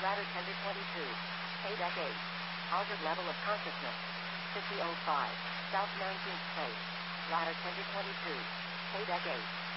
Ladder tender 22. Paydeck 8. Altered level of consciousness. 5005. South 19th place. Ladder tender 22. Paydeck 8.